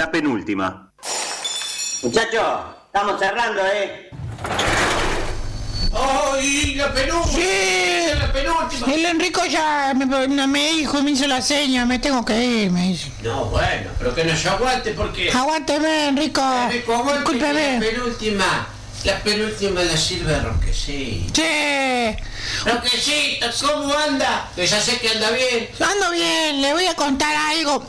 la penúltima. Muchachos, estamos cerrando, ¡Ay, la penúltima! Sí, la penúltima. El Enrico ya me dijo, me hizo la seña, me tengo que ir, me dice. No, bueno, pero que no se aguante porque... Aguánteme, Enrico. Aguante, Discúlpeme. La penúltima la sirve Roquecito. Che, Roquecito, ¿cómo anda? Que ya sé que anda bien. ando bien, le voy a contar algo,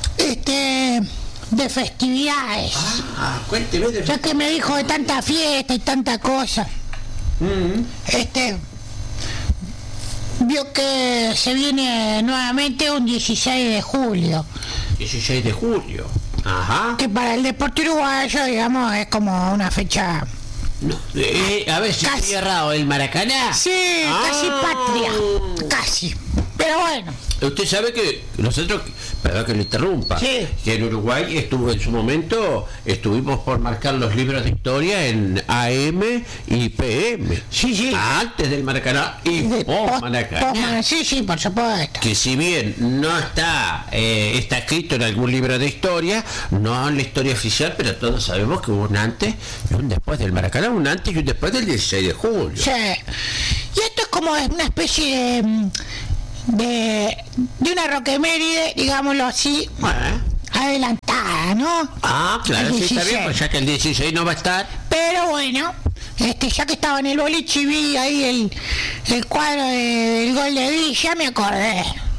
de festividades. Cuénteme de... Ya que me dijo de tanta fiesta y tanta cosa. Vio que se viene nuevamente un 16 de julio. 16 de julio. Ajá. Que para el deporte uruguayo, digamos, es como una fecha... No, a ver si estoy errado, ¿el Maracaná? Sí, casi patria. Casi. Pero bueno. Usted sabe que nosotros, perdón que lo interrumpa, sí, que en Uruguay en su momento estuvimos por marcar los libros de historia en AM y PM. Sí. Antes del Maracaná y post Maracaná. Sí, por supuesto. Que si bien no está escrito en algún libro de historia, no en la historia oficial, pero todos sabemos que hubo un antes y un después del Maracaná, un antes y un después del 16 de julio. Sí. Y esto es como una especie de una roqueméride, digámoslo así, adelantada, ¿no? Claro, El sí, está 16. bien, pues ya que el 16 no va a estar. Pero bueno, ya que estaba en el boliche y vi ahí el cuadro del gol de Villa, me acordé.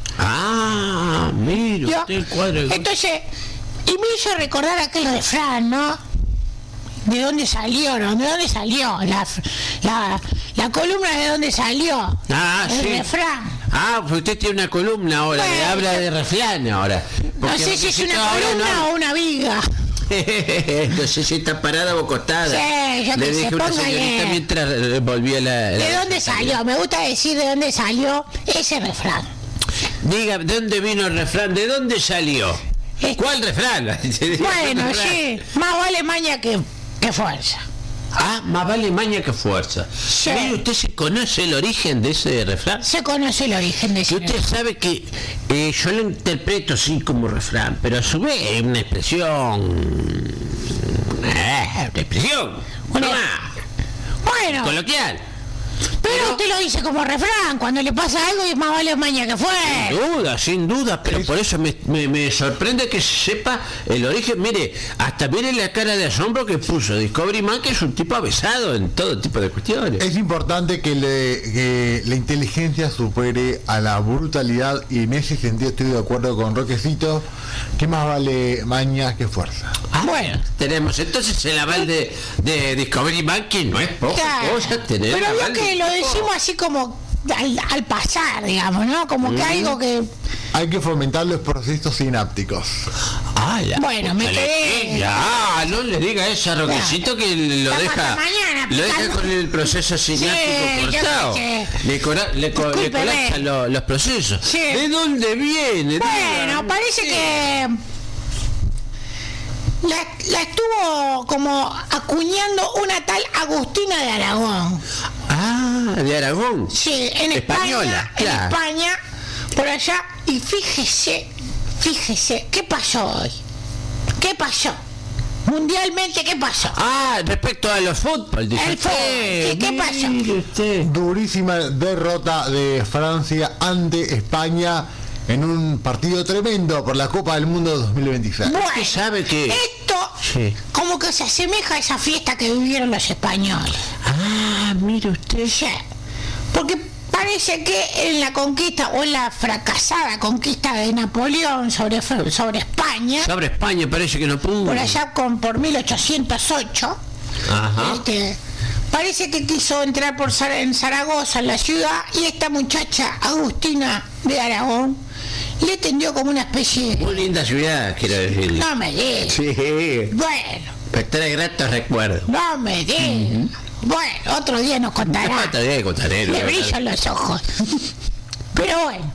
Mira usted el cuadro del gol. Entonces, y me hizo recordar aquel refrán, ¿no? ¿De dónde salió, no? ¿De dónde salió? La columna de dónde salió. El sí. refrán. Pues usted tiene una columna ahora, Bueno, le habla de refrán ahora. No sé si es una columna o una viga. No sé si está parada o acostada. Sí, yo le que dije sé, a una póngale. señorita mientras volvía la... ¿De dónde salió? Me gusta decir de dónde salió ese refrán. Diga, ¿de dónde vino el refrán? ¿De dónde salió? ¿Cuál refrán? Bueno, sí, más vale maña que fuerza. Más vale maña que fuerza. Sí. Mire, ¿usted se conoce el origen de ese refrán? Se conoce el origen de ese Y usted sabe que yo lo interpreto así como refrán, pero a su vez es una expresión... Bueno, coloquial. Pero usted lo dice como refrán, cuando le pasa algo y más vale maña que fuerza. Sin duda, pero por eso me sorprende que sepa el origen. Mire, hasta mire la cara de asombro que puso Discovery Man, que es un tipo avesado en todo tipo de cuestiones. Es importante que la inteligencia supere a la brutalidad, y en ese sentido estoy de acuerdo con Roquecito, que más vale maña que fuerza. Bueno, tenemos entonces el aval de Discovery Man, que no es poca cosa tener. Pero el vio aval que lo decimos así como al pasar, digamos, ¿no? Como que algo que... Hay que fomentar los procesos sinápticos. Bueno, me quedé... No le diga eso a Roquecito, que lo deja con el proceso sináptico cortado. Le colapsan los procesos. Sí. ¿De dónde viene? Bueno, parece que la estuvo como acuñando una tal Agustina de Aragón. De Aragón. Sí, en Española, España, claro. en España, por allá, y fíjese, ¿qué pasó hoy? ¿Qué pasó? Mundialmente, ¿qué pasó? Respecto a los fútbol, dice. El fútbol, ¿qué pasó? Durísima derrota de Francia ante España en un partido tremendo por la Copa del Mundo 2026. Bueno, sabe que esto como que se asemeja a esa fiesta que vivieron los españoles. Mire usted. Sí, porque parece que en la conquista o en la fracasada conquista de Napoleón sobre España, sobre España parece que no pudo. por allá por 1808, parece que quiso entrar en Zaragoza, en la ciudad, y esta muchacha Agustina de Aragón le tendió como una especie de... Muy linda ciudad, quiero decirle. No me digas. Sí. Bueno. Me trae gratos recuerdos. No me digas. Bueno, otro día nos contará. Otro día contaré. Me brillan los ojos. Pero bueno.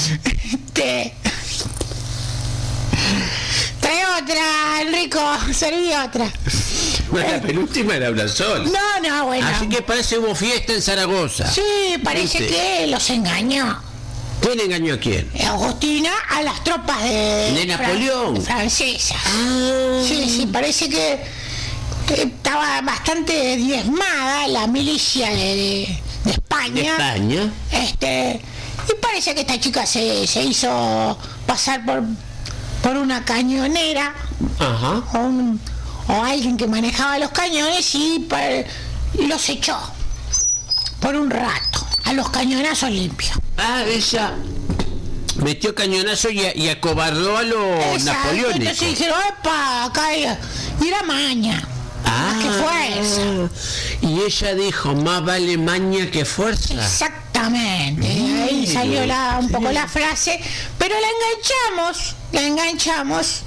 Trae otra, Enrico. Serví otra. Bueno, la penúltima era una sola. No, bueno. Así que parece hubo fiesta en Zaragoza. Sí, parece que los engañó. ¿Quién engañó a quién? Agustina a las tropas de Napoleón. Francesas. Sí, parece que estaba bastante diezmada la milicia de España. Y parece que esta chica se hizo pasar por una cañonera. Ajá. O alguien que manejaba los cañones y los echó por un rato a los cañonazos limpios. Ella metió cañonazo y acobardó a los napoleónicos. Entonces dijeron, epa, acá y era maña. ¡Qué fuerza! Y ella dijo, más vale maña que fuerza. Exactamente. Ahí salió un poco la frase, pero la enganchamos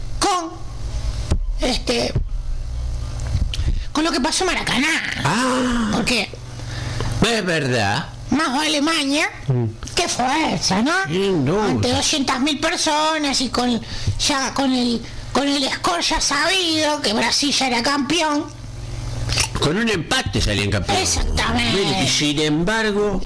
con lo que pasó en Maracaná. ¿Por qué? Es verdad. Más vale maña que fuerza, ¿no? Ante 200.000 personas y con el score ya sabido que Brasil ya era campeón. Con un empate salían campeones. Exactamente. Y sin embargo,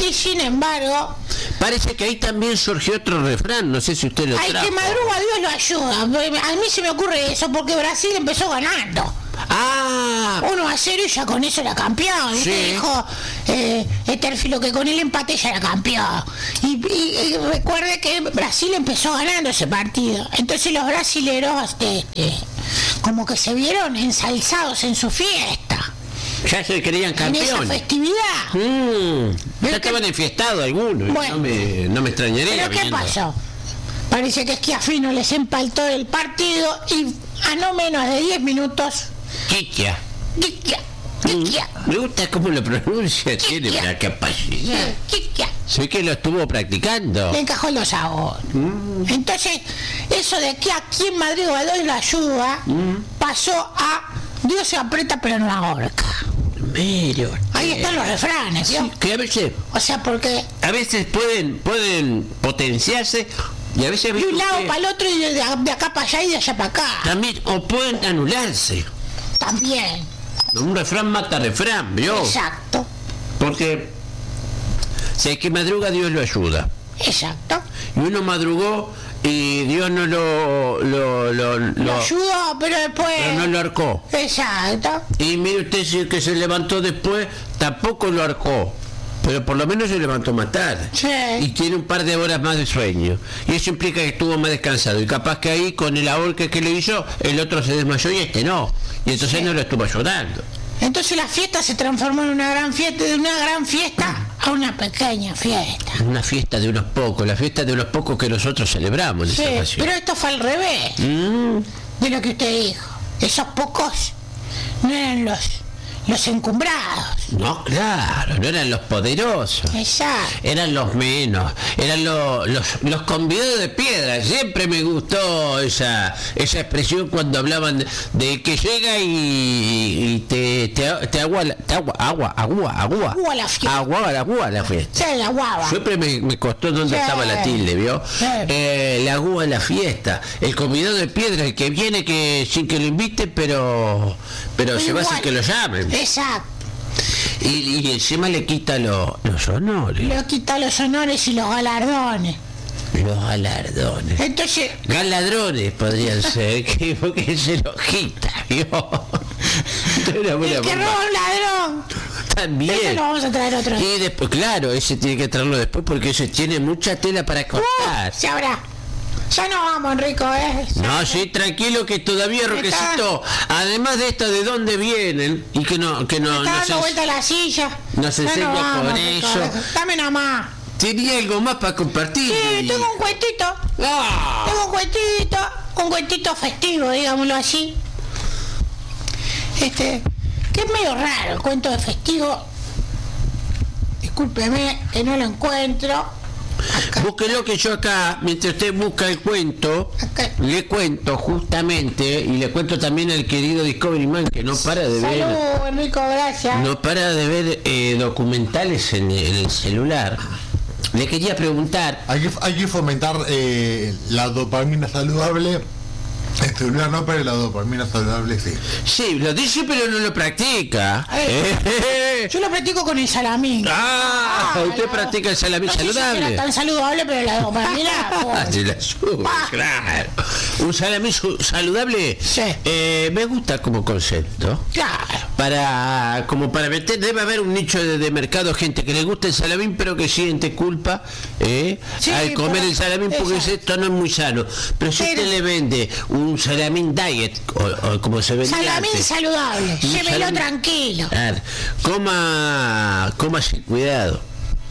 parece que ahí también surgió otro refrán, no sé si usted lo trajo. Ay, que madruga Dios lo ayuda. A mí se me ocurre eso porque Brasil empezó ganando. 1-0 y ya con eso era campeón. Sí. Dijo Eterfilo que con el empate ya era campeón. Y recuerde que Brasil empezó ganando ese partido. Entonces los brasileros como que se vieron ensalzados en su fiesta. Ya se creían campeones. En esa festividad. Ya estaban enfiestados algunos. Bueno, no me extrañaría. ¿Pero qué pasó? Parece que Schiaffino les empaltó el partido y a no menos de 10 minutos... Quiquia. Quiquia. Me gusta cómo lo pronuncia, tiene la capacidad. Quiquia. Sé que lo estuvo practicando. Le encajó los sabores. Entonces, eso de que aquí en Madrid Godoy lo ayuda, pasó a Dios se aprieta pero no ahorca. Pero, ahí están los refranes, ¿no? Sí, que a veces... O sea, porque... A veces pueden potenciarse y a veces... De un lado para el otro y de acá para allá y de allá para acá. También, o pueden anularse. También. Un refrán mata refrán, ¿vio? Exacto. Porque si es que madruga, Dios lo ayuda. Exacto. Y uno madrugó y Dios no lo ayudó, pero después... Pero no lo arcó. Exacto. Y mire usted, si el que se levantó después tampoco lo arcó. Pero por lo menos se levantó más tarde. Sí. Y tiene un par de horas más de sueño. Y eso implica que estuvo más descansado. Y capaz que ahí, con el ahorque que le hizo, el otro se desmayó y no. Y entonces no lo estuvo ayudando. Entonces la fiesta se transformó en una gran fiesta, de una gran fiesta a una pequeña fiesta. Una fiesta de unos pocos, la fiesta de unos pocos que nosotros celebramos en esta ocasión. Pero esto fue al revés de lo que usted dijo. Esos pocos no eran los encumbrados. No, claro, no eran los poderosos. Exacto. Eran los menos, eran los convidados de piedra. Siempre me gustó esa expresión cuando hablaban de que llega y te agua la fiesta. Sí, la guava. Siempre me costó dónde estaba la tilde, ¿vio? La agua la fiesta. El convidado de piedra, el que viene que sin que lo inviten, pero se va sin que lo llamen. Exacto. Y encima le quita los honores. Le quita los honores y los galardones. Los galardones. Entonces... Galadrones podrían ser, porque se los quita, ¿vio? El que roba un ladrón. También. Eso lo vamos a traer otro día. Y después, claro, ese tiene que traerlo después porque ese tiene mucha tela para cortar. Se habrá. Ya no vamos, Enrico, No, sí, tranquilo que todavía, Roquecito, además de esto, ¿de dónde vienen? Y que no dando vuelta a la silla. Nos enseña por eso. Dame nada más. ¿Tenía algo más para compartir? Sí, tengo un cuentito. Tengo un cuentito festivo, digámoslo así. Que es medio raro, el cuento de festivo. Discúlpeme que no lo encuentro. Acá. Búsquelo, que yo acá, mientras usted busca el cuento, le cuento justamente, y le cuento también al querido Discovery Man, que no para de ver... Salud, Enrico, gracias. No para de ver documentales en el celular. Le quería preguntar... Hay que fomentar la dopamina saludable. celular no, pero la dopamina saludable sí. Sí, lo dice pero no lo practica. Yo lo practico con el salamín. Usted practica el salamín no sé saludable. Si era tan saludable, pero la dopamina. Se la sube, claro. Un salamín saludable. Sí. Me gusta como concepto. Claro. Como para meter, debe haber un nicho de mercado, gente que le gusta el salamín pero que siente culpa al comer el salamín porque esto no es muy sano. Pero si usted le vende un salamín diet o como se vendía salamín antes, saludable, llévelo tranquilo. Claro. Coma sin cuidado.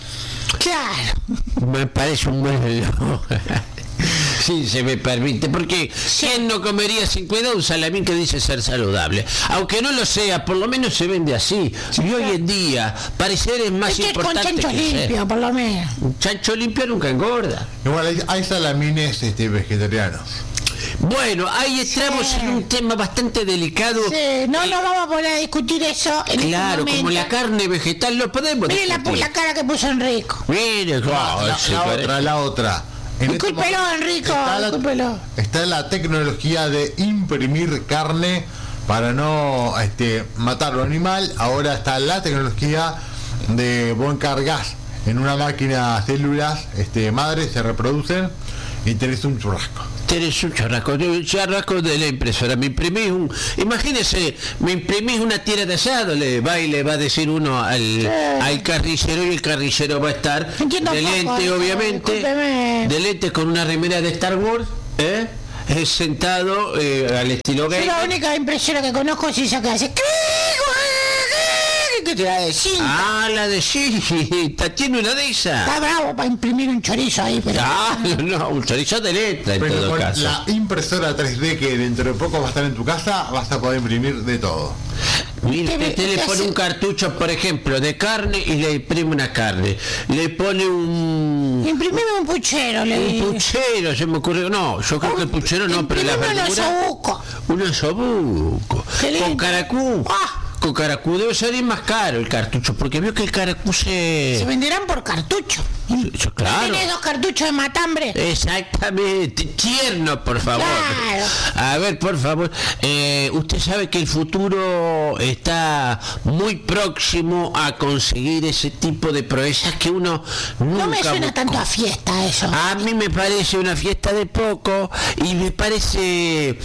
Claro. Me parece un buen reloj. Sí, se me permite, porque ¿quién no comería sin cuidado un salamín que dice ser saludable? Aunque no lo sea, por lo menos se vende así. Y hoy en día, parecer es más importante con chancho que limpio, por lo menos. Un chancho limpio nunca engorda. Igual hay salamines vegetarianos. Bueno, ahí entramos en un tema bastante delicado. Sí, no vamos a poner a discutir eso en claro, este como la carne vegetal lo podemos Mire discutir. la cara que puso Enrico. Mire, la otra. Discúlpelo, Enrico, discúlpelo. Está la tecnología de imprimir carne para no matar al animal. Ahora está la tecnología de vos encargás en una máquina células madres, se reproducen y tenés un churrasco. Tenés un churrasco de la impresora. Me imprimís imagínese, me imprimís una tira de asado, le va a decir uno al carnicero, y el carnicero va a estar de lente, obviamente, de lente con una remera de Star Wars, sentado al estilo gay. Yo la única impresora que conozco es esa que hace que te la de cinta. La de cinta, tiene una de esas. Está bravo para imprimir un chorizo ahí, pero no, un chorizo de letra en pero todo con caso. La impresora 3D que dentro de poco va a estar en tu casa, vas a poder imprimir de todo. Mire, usted le pone un cartucho, por ejemplo, de carne y le imprime una carne. Le pone imprimime un puchero, le digo. Un puchero, se me ocurrió. No, yo creo que el puchero no, pero la verdura. Un osobuco. Con caracú. Con caracú debe salir más caro el cartucho, porque veo que el caracú se venderán por cartucho. Claro. ¿Tienes 2 cartuchos de matambre? Exactamente, tierno, por favor. Claro. A ver, por favor, usted sabe que el futuro está muy próximo a conseguir ese tipo de proezas que uno nunca no me suena buscó. tanto a fiesta eso. A mí me parece una fiesta de poco y me parece...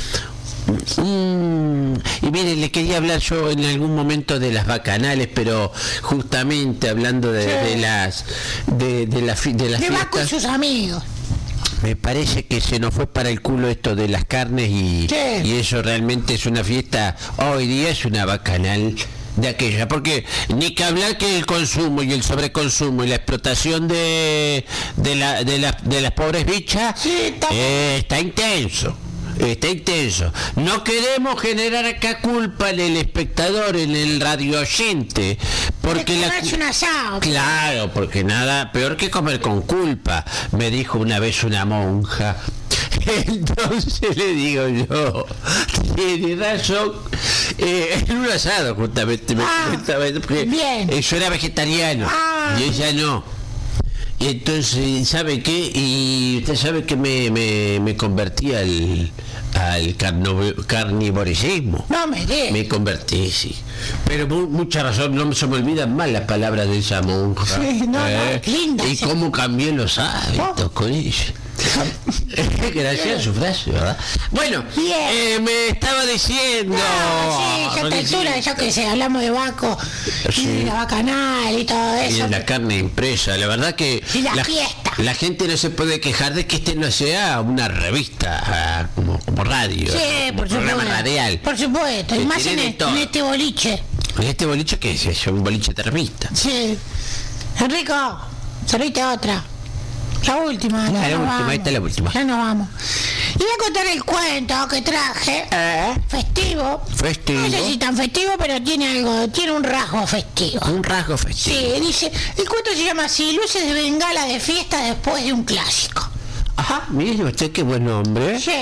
y mire, le quería hablar yo en algún momento de las bacanales, pero justamente hablando de las de Baco y sus amigos. Me parece que se nos fue para el culo esto de las carnes y eso realmente es una fiesta. Hoy día es una bacanal de aquella, porque ni que hablar que el consumo y el sobreconsumo y la explotación de las pobres bichas está intenso. Está intenso. No queremos generar acá culpa en el espectador, en el radio oyente, porque un asado. Claro, porque nada peor que comer con culpa, me dijo una vez una monja. Entonces le digo yo, tiene razón, en un asado justamente, porque yo era vegetariano y ella no. Y entonces, ¿sabe qué? Y usted sabe que me convertí al carnivorismo. No me digas. Me convertí, sí. Pero mucha razón, no se me olvidan mal las palabras de esa monja. Sí, linda. Y cómo cambié los hábitos con ella. Gracias a su frase, ¿verdad? Bueno, me estaba diciendo. Sí, yo te altura, yo que sé, hablamos de Baco y de la bacanal y todo eso. Y de la carne impresa, la verdad que la gente no se puede quejar de que no sea una revista como radio, por programa supuesto, radial. Por supuesto, y más en este boliche. ¿En este boliche qué es eso? ¿Un boliche termista? Sí. Enrico, serviste otra. La última. Ahí está la última. Ya nos vamos. Y voy a contar el cuento que traje. Festivo. No sé si tan festivo, pero tiene un rasgo festivo. Un rasgo festivo. Sí, dice, el cuento se llama así, luces de bengala de fiesta después de un clásico. Ajá, mire usted qué buen nombre. Sí.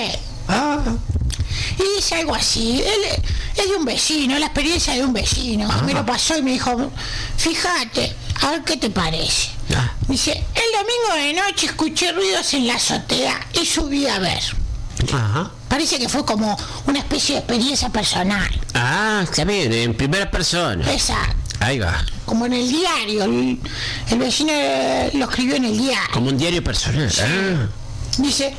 Y dice algo así, es de un vecino, la experiencia de un vecino. Me lo pasó y me dijo, fíjate, a ver qué te parece. Dice, el domingo de noche escuché ruidos en la azotea y subí a ver. Parece que fue como una especie de experiencia personal. Ah, está bien, en primera persona. Exacto. Ahí va. Como en el diario. El vecino lo escribió en el diario. Como un diario personal. Ah. Dice,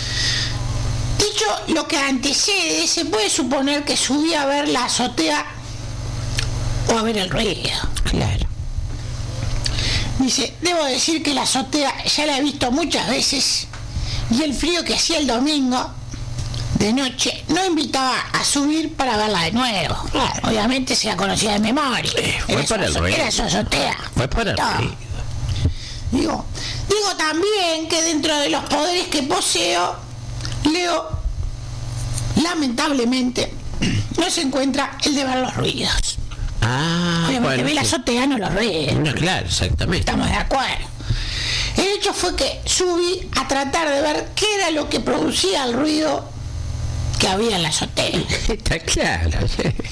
dicho lo que antecede, se puede suponer que subí a ver la azotea o a ver el ruido. Claro. Dice, debo decir que la azotea ya la he visto muchas veces y el frío que hacía el domingo de noche no invitaba a subir para verla de nuevo. Claro, obviamente se la conocía de memoria. Fue para el ruido. Era su azotea. Fue para el ruido. Digo también que dentro de los poderes que poseo, Leo, lamentablemente, no se encuentra el de ver los ruidos. Ah, Obviamente bueno, ve la sí. azotea, no los ruidos. No, claro, exactamente. Estamos de acuerdo. El hecho fue que subí a tratar de ver qué era lo que producía el ruido que había en la azotea. Está claro.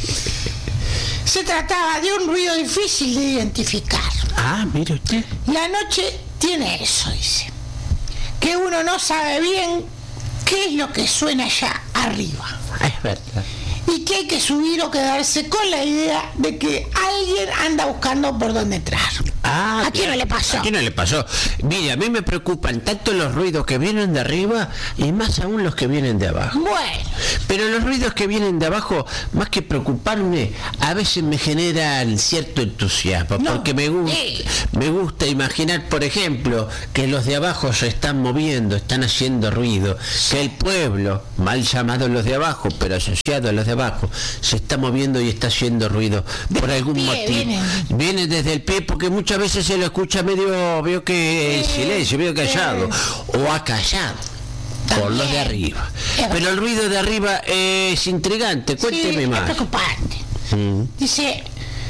Se trataba de un ruido difícil de identificar. Ah, mire usted. La noche tiene eso, dice. Que uno no sabe bien qué es lo que suena allá arriba. Es verdad. Y que hay que subir o quedarse con la idea de que alguien anda buscando por dónde entrar. Ah, ¿A quién no le pasó? ¿A quién no le pasó? Mire, a mí me preocupan tanto los ruidos que vienen de arriba y más aún los que vienen de abajo. Bueno, Pero los ruidos que vienen de abajo, más que preocuparme, a veces me generan cierto entusiasmo, No, porque me gusta imaginar, por ejemplo, que los de abajo se están moviendo, están haciendo ruido, que el pueblo, mal llamado los de abajo, pero asociado a los de abajo, se está moviendo y está haciendo ruido por algún pie motivo. Viene desde el pie porque muchas veces se lo escucha medio, veo que en silencio, medio callado, o acallado. Por los de arriba. Pero el ruido de arriba es intrigante. Cuénteme sí, más. es preocupante. Dice,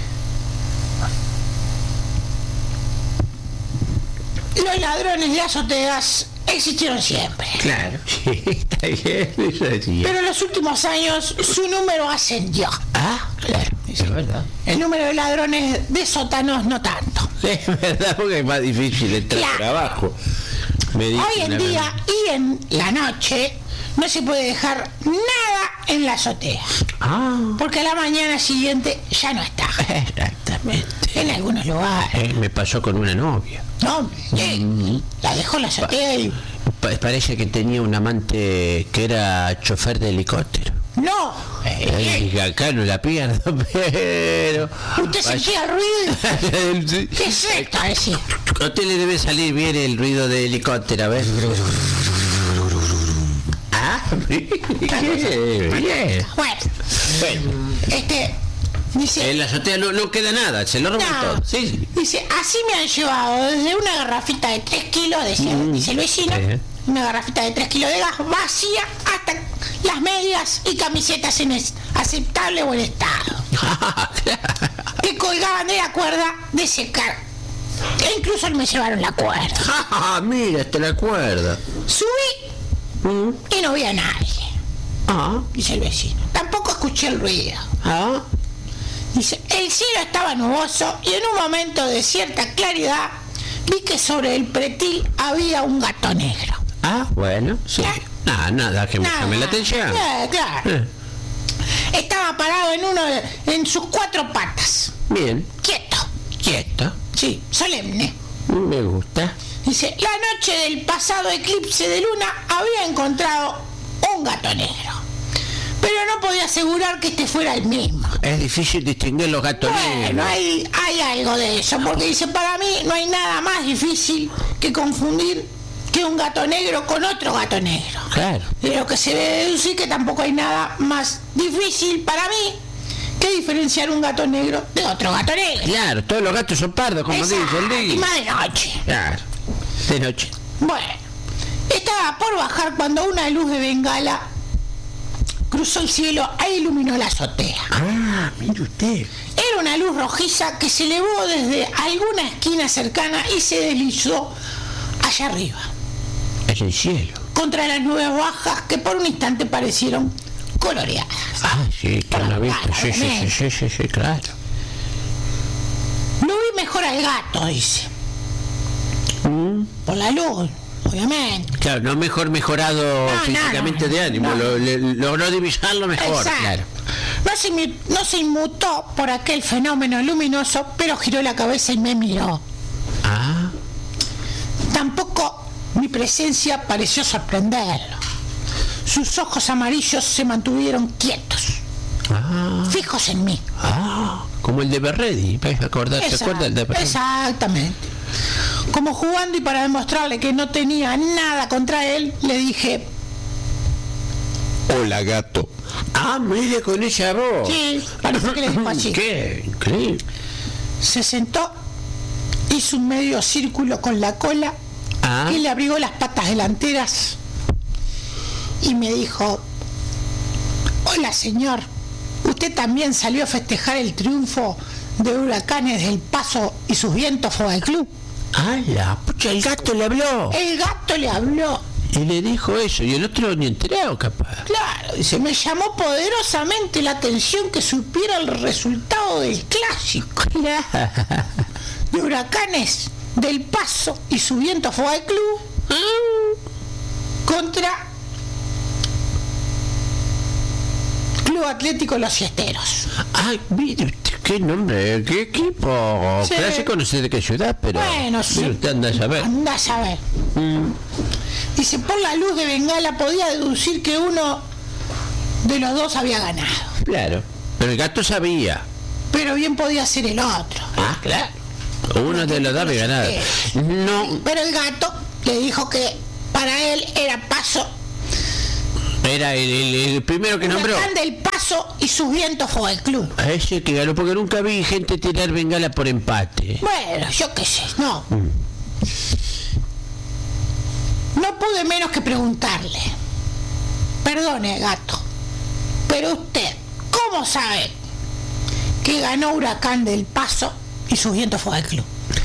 los ladrones de azoteas existieron siempre. Claro, sí, está bien, eso decía. Pero en los últimos años su número ascendió. Ah, claro, es verdad. El número de ladrones de sótanos no tanto. Es verdad, porque es más difícil entrar por Claro. abajo. Me dice Hoy en una día y en la noche no se puede dejar nada en la azotea. Ah, Porque a la mañana siguiente ya no está. exactamente. En algunos lugares. Me pasó con una novia. No, la dejó en la azotea y... Parece que tenía un amante que era chofer de helicóptero. No. Y acá no la pierdo, pero... Usted sentía el ruido. Sí. ¿Qué es esto? Decía. A usted le debe salir bien el ruido de helicóptero, a ver. Ah, bien. Bueno, dice, En la azotea no queda nada, se lo roban no, todo. Sí. dice, así me han llevado desde una garrafita de 3 kilos, dice el vecino, una garrafita de 3 kilos de gas vacía, hasta las medias y camisetas en aceptable buen estado, que colgaban de la cuerda de secar. E incluso me llevaron la cuerda. Ah, mira, te la acuerdo. Subí y no vi a nadie, Ah, dice el vecino. Tampoco escuché el ruido. ah. Dice, el cielo estaba nuboso y en un momento de cierta claridad vi que sobre el pretil había un gato negro. Ah, bueno, sí. Nada que me llame la atención. Claro. Estaba parado en sus 4 patas. Bien, Quieto. Sí, solemne. me gusta. Dice, la noche del pasado eclipse de luna había encontrado un gato negro. Pero no podía asegurar que este fuera el mismo. Es difícil distinguir los gatos Bueno, negros. hay algo de eso, porque dice, para mí no hay nada más difícil que confundir que un gato negro con otro gato negro. Claro. De lo que se debe deducir que tampoco hay nada más difícil para mí que diferenciar un gato negro de otro gato negro. Claro, todos los gatos son pardos, como dice el Exacto, y día. más de noche. Claro, de noche. Bueno, estaba por bajar cuando una luz de bengala cruzó el cielo e iluminó la azotea. Ah, mire usted. Era una luz rojiza que se elevó desde alguna esquina cercana y se deslizó allá arriba, Es el cielo. contra las nubes bajas que por un instante parecieron coloreadas. Ah, sí, que lo he visto. Claro, Sí, claro. No vi mejor al gato, dice. Por la luz. obviamente. Claro, no mejorado físicamente de ánimo, logró divisarlo mejor. Exacto. Claro. No se inmutó por aquel fenómeno luminoso, pero giró la cabeza y me miró. Ah, Tampoco mi presencia pareció sorprenderlo. Sus ojos amarillos se mantuvieron quietos, fijos en mí. como el de Berredi, ¿se acuerda el de Berredi? Exactamente. Como jugando y para demostrarle que no tenía nada contra él, le dije: Hola, gato. Ah, mire con esa voz. sí, parece que le dijo así. Qué increíble. Se sentó, hizo un medio círculo con la cola y le abrigó las patas delanteras y me dijo: hola, señor, ¿usted también salió a festejar el triunfo de Huracanes del Paso y sus vientos Football Club? Ah, la pucha, el gato le habló. El gato le habló. Y le dijo eso, y el otro ni enterado, capaz. Claro, dice, me llamó poderosamente la atención que supiera el resultado del clásico de Huracanes del Paso y su viento Football Club contra Club Atlético Los Siesteros. Ay, mire usted, qué nombre, qué equipo. Sí. Clásico, no sé de qué ciudad, pero... Bueno, sí. Mire usted, anda a saber. Anda a saber. Dice, por la luz de bengala podía deducir que uno de los dos había ganado. Claro, pero el gato sabía. Pero bien podía ser el otro. Ah, claro. Uno de los dos había ganado. No, Pero el gato le dijo que para él era Paso, era el primero que nombró. Huracán del Paso y sus vientos Football Club. A ese que ganó, porque nunca vi gente tirar bengala por empate. Bueno, yo qué sé, no. No pude menos que preguntarle: perdone, gato, pero usted, ¿cómo sabe que ganó Huracán del Paso y sus vientos Football Club?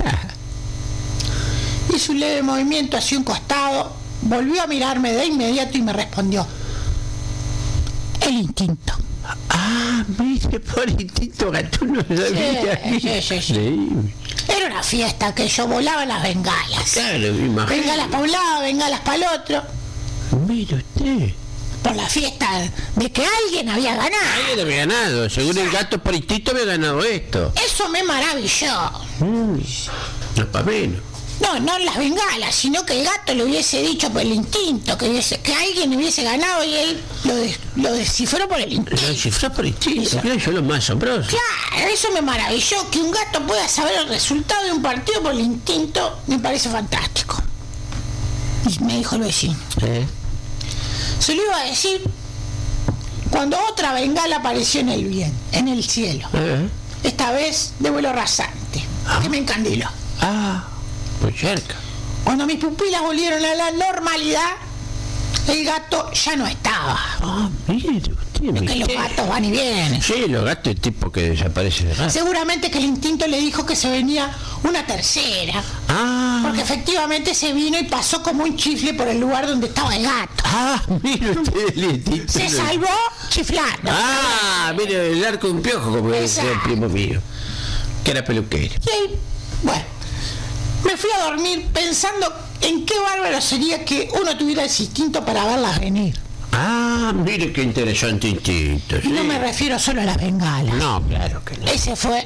Hizo un leve movimiento hacia un costado, volvió a mirarme de inmediato y me respondió: el instinto. Ah, mire, por instinto, gato no sabía. Sí. Increíble. Era una fiesta que yo volaba las bengalas. Claro, imagínate. Bengalas para un lado, bengalas para el otro. Mire usted. Por la fiesta de que alguien había ganado. Alguien había ganado. Según el gato, por instinto había ganado esto. Eso me maravilló. No es para menos. No las bengalas, sino que el gato le hubiese dicho por el instinto, que alguien hubiese ganado y él lo descifró por el instinto. Lo descifró por instinto. Claro, yo lo más asombroso. Claro, eso me maravilló, que un gato pueda saber el resultado de un partido por el instinto, me parece fantástico. Y me dijo el vecino. Se lo iba a decir cuando otra bengala apareció en el cielo. Esta vez de vuelo rasante, que me encandiló. Muy cerca. Cuando mis pupilas volvieron a la normalidad, el gato ya no estaba. Mire usted. Que los gatos van y vienen. Sí, los gatos es tipo que desaparece de rato. Seguramente que el instinto le dijo que se venía una tercera. Porque efectivamente se vino y pasó como un chifle por el lugar donde estaba el gato. Mire usted el instinto. Se salvó chiflando. Mire, el arco de un piojo, como decía el primo mío, que era peluquero. Sí, bueno. Me fui a dormir pensando en qué bárbaro sería que uno tuviera ese instinto para verlas venir. Mire qué interesante instinto. Y no me refiero solo a las bengalas. No, claro que no. Ese fue.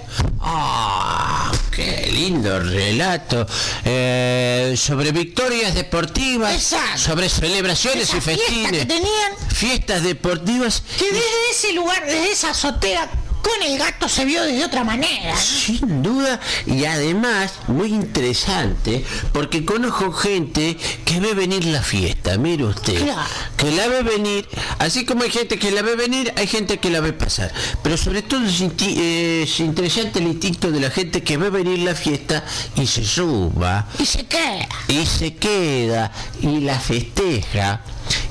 Qué lindo relato. Sobre victorias deportivas. Exacto. Sobre celebraciones Esa y festines. fiesta que tenían, Fiestas deportivas. que desde ese lugar, desde esa azotea, con el gato se vio de otra manera, ¿no? Sin duda, y además muy interesante, porque conozco gente que ve venir la fiesta, mire usted, Claro. que la ve venir, así como hay gente que la ve venir, hay gente que la ve pasar, pero sobre todo es interesante el instinto de la gente que ve venir la fiesta y se suba, Y se queda. y se queda, y la festeja,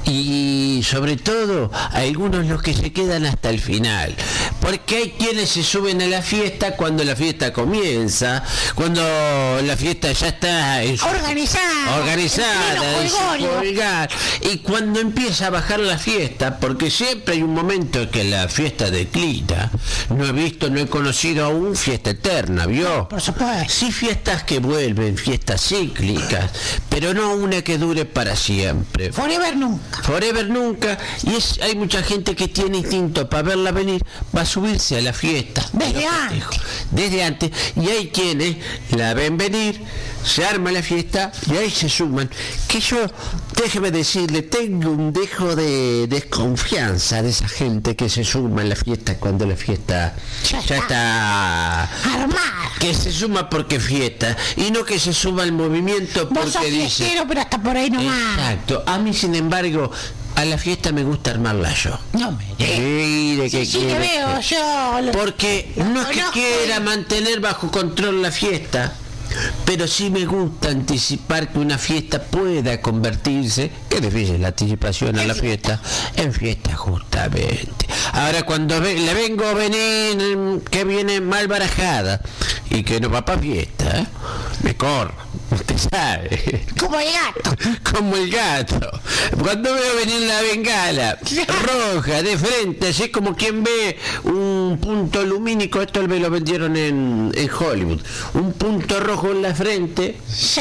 y sobre todo algunos los que se quedan hasta el final, porque hay quienes se suben a la fiesta cuando la fiesta comienza, cuando la fiesta ya está en su, organizada en su colgar, y cuando empieza a bajar la fiesta, porque siempre hay un momento que la fiesta declina. No he conocido aún fiesta eterna, ¿vio? Por supuesto. Sí, fiestas que vuelven, fiestas cíclicas, pero no una que dure para siempre. Forever nunca. Forever nunca. Y hay mucha gente que tiene instinto para verla venir, va a subirse a la fiesta. Desde antes. Y hay quienes la ven venir, se arma la fiesta y ahí se suman. Que yo, déjeme decirle, tengo un dejo de desconfianza de esa gente que se suma a la fiesta cuando la fiesta ya está armada. Que se suma porque fiesta y no que se suma al movimiento porque vos sos dice. Fiestero, pero hasta por ahí nomás. Exacto. A mí, sin embargo, a la fiesta me gusta armarla yo. No me sí, le veo yo. Porque no es que quiera mantener bajo control la fiesta, pero sí me gusta anticipar que una fiesta pueda convertirse, que difícil la anticipación a la fiesta, en fiesta justamente. Ahora cuando le vengo a venir que viene mal barajada y que no va para fiesta, me corro, usted sabe. Como el gato. Como el gato. Cuando veo venir la bengala roja de frente, así como quien ve un punto lumínico, esto me lo vendieron en Hollywood, un punto rojo en la frente, sí,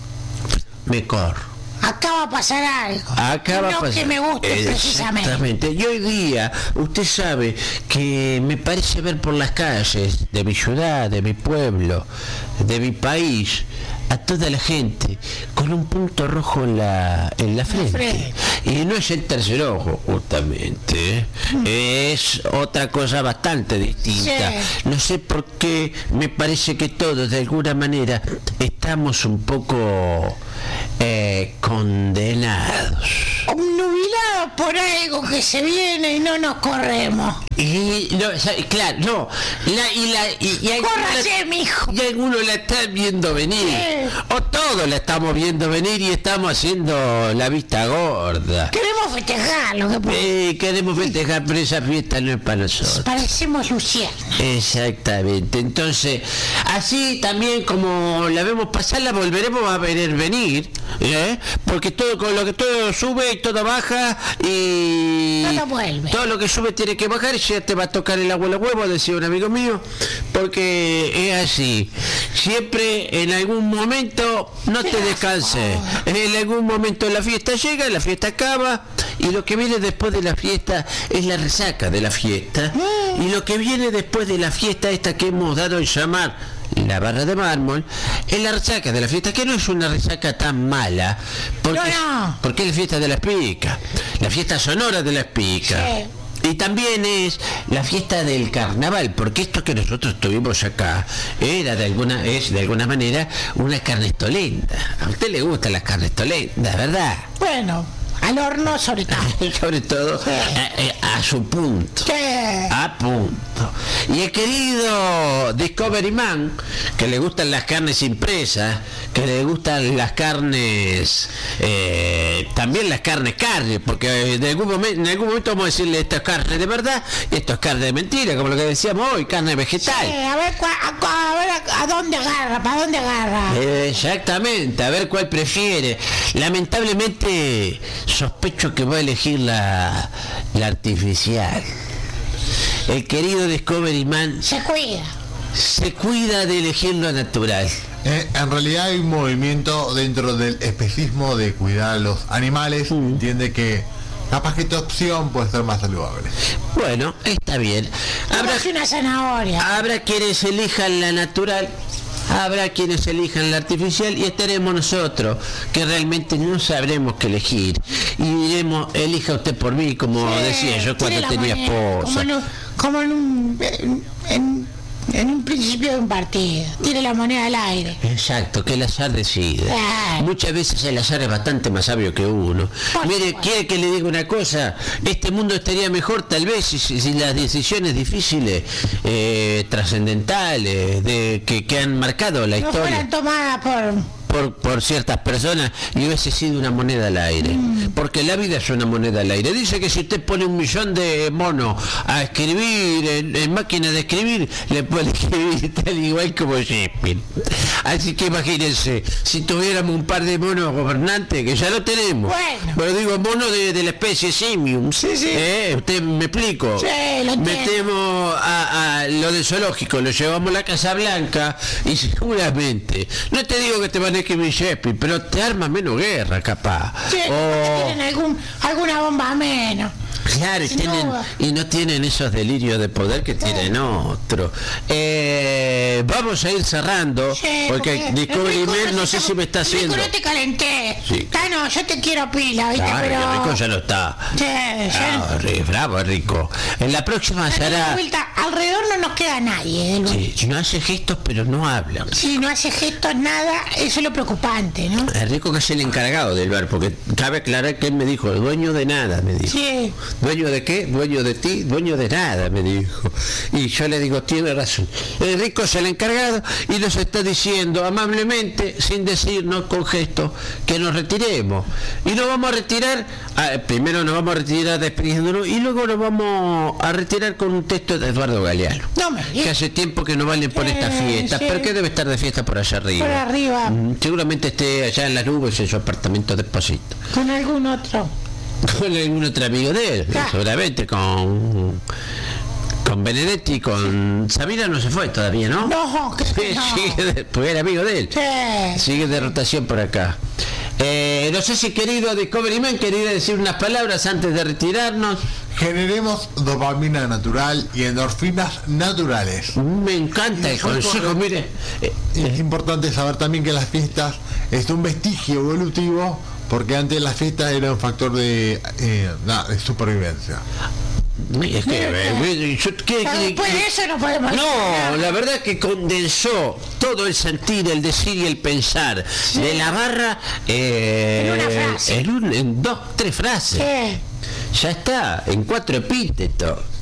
me corro. Acá va a pasar algo. Acá va a pasar. Que me guste precisamente. Exactamente. Y hoy día, usted sabe que me parece ver por las calles de mi ciudad, de mi pueblo, de mi país, a toda la gente con un punto rojo en la frente. Y no es el tercer ojo, justamente. Es otra cosa bastante distinta. Sí. No sé por qué me parece que todos, de alguna manera, estamos un poco condenados. Obnubilados por algo que se viene y no nos corremos. Y no, claro, no. Córrase, mijo. Y algunos la están viendo venir. Sí. O todos la estamos viendo venir y estamos haciendo la vista gorda. Queremos festejarlo. Queremos festejar, pero esa fiesta no es para nosotros. Parecemos luciernas. Exactamente. Entonces, así también como la vemos pasar, la volveremos a ver venir. Porque todo, con lo que todo sube y todo baja y todo vuelve. Todo lo que sube tiene que bajar y ya te va a tocar el agua a los huevos, decía un amigo mío, porque es así. Siempre en algún momento no te descanses. En algún momento la fiesta llega, la fiesta acaba y lo que viene después de la fiesta es la resaca de la fiesta. Y lo que viene después de la fiesta esta que hemos dado en llamar la barra de mármol, es la resaca de la fiesta, que no es una resaca tan mala, porque es la fiesta de la espica, la fiesta sonora de la espica. Sí. Y también es la fiesta del carnaval, porque esto que nosotros tuvimos acá es de alguna manera una carnestolenta. A usted le gustan las carnestolentas, ¿verdad? Bueno, al horno sobre todo. Sobre todo sí. A su punto. Sí. A punto. Y el querido Discovery Man, que le gustan las carnes impresas, que le gustan las carnes, también las carnes, porque en algún momento vamos a decirle esto es carne de verdad y esto es carne de mentira, como lo que decíamos hoy, carne vegetal. Sí, a ver a dónde agarra, para dónde agarra. Exactamente, a ver cuál prefiere. Lamentablemente sospecho que va a elegir la artificial. El querido Discovery Man se cuida de elegir lo natural. En realidad hay un movimiento dentro del especismo de cuidar a los animales. Entiende que capaz que tu opción puede ser más saludable. Bueno, está bien. Habrá una zanahoria. Habrá quienes elijan la natural, habrá quienes elijan la artificial y estaremos nosotros que realmente no sabremos qué elegir y diremos elija usted por mí, como decía yo cuando tenía esposa, como en un principio de un partido, tire la moneda al aire. Exacto, que el azar decide. Muchas veces el azar es bastante más sabio que uno. Mire, quiere que le diga una cosa, este mundo estaría mejor tal vez si las decisiones difíciles, trascendentales, que han marcado la historia, fueran tomadas por ciertas personas y hubiese sido una moneda al aire. Porque la vida es una moneda al aire. Dice que si usted pone 1 millón de monos a escribir en máquina de escribir, le puede escribir tal igual como Shakespeare. Así que imagínense, si tuviéramos un par de monos gobernantes, que ya lo tenemos. Bueno. Pero digo, monos de la especie simium. Sí. ¿Usted me explico? Sí, lo entiendo. Metemos a lo del zoológico, lo llevamos a la Casa Blanca y seguramente, no te digo que te van a escribir Shakespeare, pero te arma menos guerra, capaz. Sí, tienen alguna bomba menos. Claro, Sin duda. y no tienen esos delirios de poder que tienen otros. Vamos a ir cerrando, Sí, porque Discovery Rico, Man no sé si me está haciendo. Rico, no te calenté. Sí. No, yo te quiero pila, ¿viste? Claro, pero... que Rico ya lo está. Sí, ya... Bravo, Rico. En la próxima De será. vuelta, alrededor no nos queda nadie del boliche. Sí, no hace gestos, pero no hablan. Si no hace gestos, nada, eso es lo preocupante, ¿no? Rico que es el encargado del bar, porque cabe aclarar que él me dijo, dueño de nada, me dijo. Sí. ¿Dueño de qué? Dueño de ti, dueño de nada, me dijo. Y yo le digo, tiene razón. El Rico es el encargado y nos está diciendo amablemente, sin decirnos con gestos, que nos retiremos. Y nos vamos a retirar, primero nos vamos a retirar despidiéndonos y luego nos vamos a retirar con un texto de Eduardo Galeano. No me Que digas. hace tiempo que no valen por esta fiesta. sí. ¿Pero qué debe estar de fiesta por allá arriba? Por arriba. Seguramente esté allá en las nubes en su apartamento de Esposito. Con algún otro. Con algún otro amigo de él, Claro. seguramente con Benedetti, con Sabina no se fue todavía, ¿no? No, que Sí, no. sigue porque era amigo de él. Sí. Sigue de rotación por acá. No sé si querido Discovery Man quería decir unas palabras antes de retirarnos. Generemos dopamina natural y endorfinas naturales. Me encanta el consejo, mire. Es importante saber también que las fiestas es un vestigio evolutivo, porque antes las fiestas era un factor de supervivencia. Es que, Después de eso no podemos no, la verdad que condensó todo el sentir, el decir y el pensar de la barra En una frase. en 2, 3 frases. Sí. Ya está, en 4 epítetos.